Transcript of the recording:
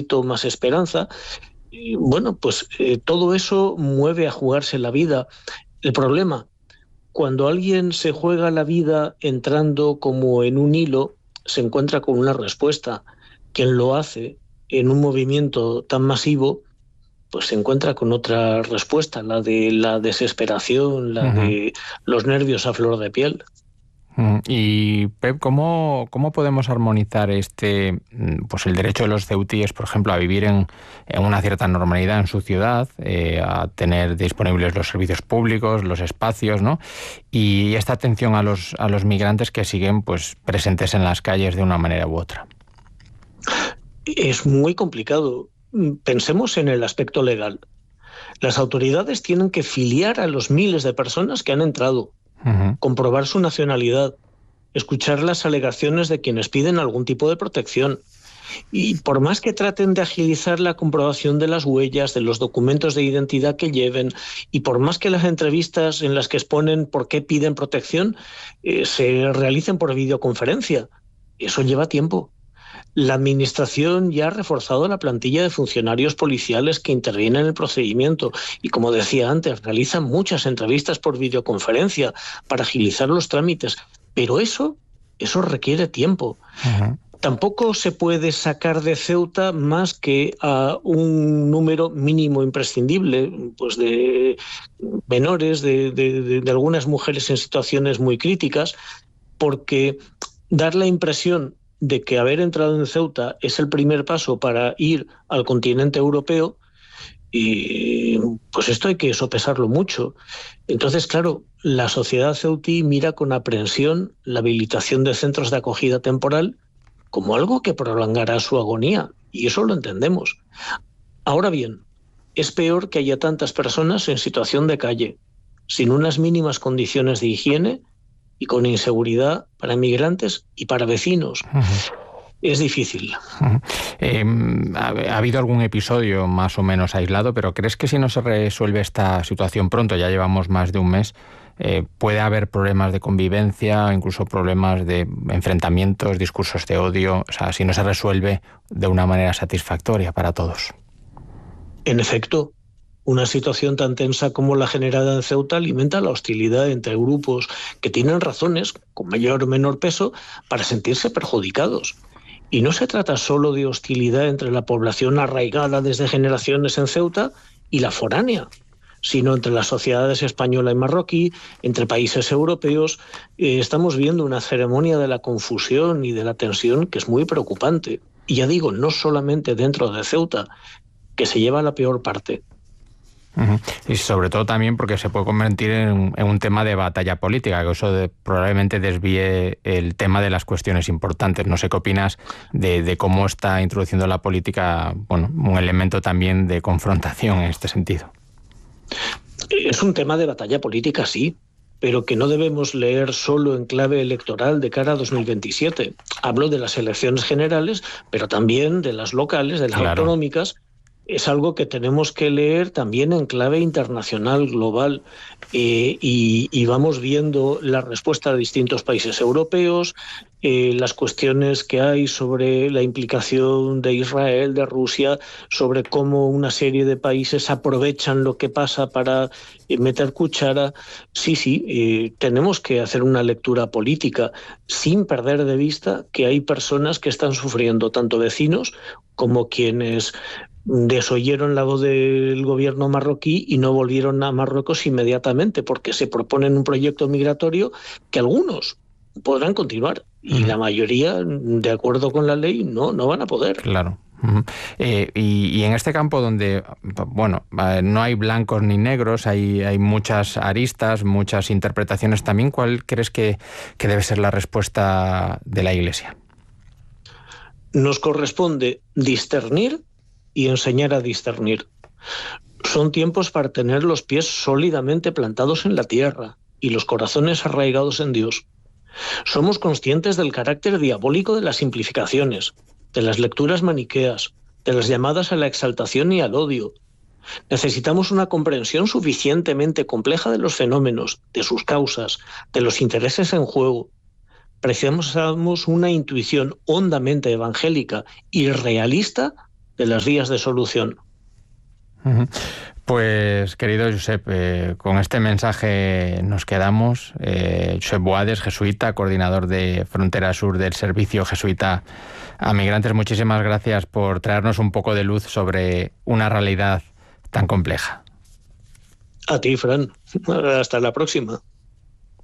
aliento, más esperanza. Y bueno, pues todo eso mueve a jugarse la vida. El problema, cuando alguien se juega la vida entrando como en un hilo, se encuentra con una respuesta. Quien lo hace en un movimiento tan masivo, pues se encuentra con otra respuesta, la de la desesperación, la de los nervios a flor de piel. Y Pep, ¿cómo podemos armonizar pues el derecho de los ceutíes, por ejemplo, a vivir en una cierta normalidad en su ciudad, a tener disponibles los servicios públicos, los espacios, ¿no? Y esta atención a los migrantes que siguen pues presentes en las calles de una manera u otra? Es muy complicado. Pensemos en el aspecto legal. Las autoridades tienen que filiar a los miles de personas que han entrado, comprobar su nacionalidad, escuchar las alegaciones de quienes piden algún tipo de protección. Y por más que traten de agilizar la comprobación de las huellas, de los documentos de identidad que lleven, y por más que las entrevistas en las que exponen por qué piden protección se realicen por videoconferencia, eso lleva tiempo. La Administración ya ha reforzado la plantilla de funcionarios policiales que intervienen en el procedimiento y, como decía antes, realizan muchas entrevistas por videoconferencia para agilizar los trámites. Pero eso requiere tiempo. Tampoco se puede sacar de Ceuta más que a un número mínimo imprescindible, pues de menores, de algunas mujeres en situaciones muy críticas, porque dar la impresión de que haber entrado en Ceuta es el primer paso para ir al continente europeo, y pues esto hay que sopesarlo mucho. Entonces, claro, la sociedad ceutí mira con aprensión la habilitación de centros de acogida temporal como algo que prolongará su agonía, y eso lo entendemos. Ahora bien, es peor que haya tantas personas en situación de calle, sin unas mínimas condiciones de higiene y con inseguridad para migrantes y para vecinos. Es difícil. Ha habido algún episodio más o menos aislado, pero ¿crees que si no se resuelve esta situación pronto, ya llevamos más de un mes, puede haber problemas de convivencia, incluso problemas de enfrentamientos, discursos de odio? O sea, si no se resuelve de una manera satisfactoria para todos. En efecto, una situación tan tensa como la generada en Ceuta alimenta la hostilidad entre grupos que tienen razones, con mayor o menor peso, para sentirse perjudicados. Y no se trata solo de hostilidad entre la población arraigada desde generaciones en Ceuta y la foránea, sino entre las sociedades española y marroquí, entre países europeos. Estamos viendo una ceremonia de la confusión y de la tensión que es muy preocupante. Y ya digo, no solamente dentro de Ceuta, que se lleva la peor parte. Y sobre todo también porque se puede convertir en un tema de batalla política, que eso probablemente desvíe el tema de las cuestiones importantes. No sé qué opinas de cómo está introduciendo la política, bueno, un elemento también de confrontación en este sentido. Es un tema de batalla política, sí, pero que no debemos leer solo en clave electoral de cara a 2027. Hablo de las elecciones generales, pero también de las locales, de las autonómicas. Es algo que tenemos que leer también en clave internacional, global, y vamos viendo la respuesta de distintos países europeos, las cuestiones que hay sobre la implicación de Israel, de Rusia, sobre cómo una serie de países aprovechan lo que pasa para meter cuchara. Sí, tenemos que hacer una lectura política sin perder de vista que hay personas que están sufriendo, tanto vecinos como quienes desoyeron la voz del gobierno marroquí y no volvieron a Marruecos inmediatamente porque se proponen un proyecto migratorio que algunos podrán continuar y la mayoría, de acuerdo con la ley, no van a poder. Claro. Y en este campo donde, bueno, no hay blancos ni negros, hay muchas aristas, muchas interpretaciones también, ¿cuál crees que debe ser la respuesta de la Iglesia? Nos corresponde discernir y enseñar a discernir. Son tiempos para tener los pies sólidamente plantados en la tierra y los corazones arraigados en Dios. Somos conscientes del carácter diabólico de las simplificaciones, de las lecturas maniqueas, de las llamadas a la exaltación y al odio. Necesitamos una comprensión suficientemente compleja de los fenómenos, de sus causas, de los intereses en juego. Precisamos una intuición hondamente evangélica y realista las vías de solución. Pues, querido Josep, con este mensaje nos quedamos. Josep Boades, jesuita, coordinador de Frontera Sur del Servicio Jesuita a Migrantes, muchísimas gracias por traernos un poco de luz sobre una realidad tan compleja. A ti, Fran. Hasta la próxima.